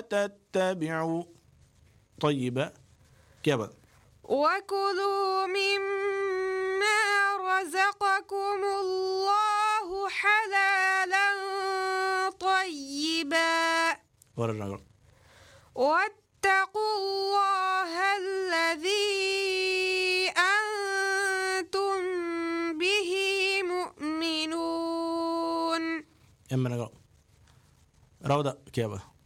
تتبعوا طيب كيف وكلوا مما رزقكم الله حلالا طيبا واتقوا الله الذي أنتم به مؤمنون. روضة كيف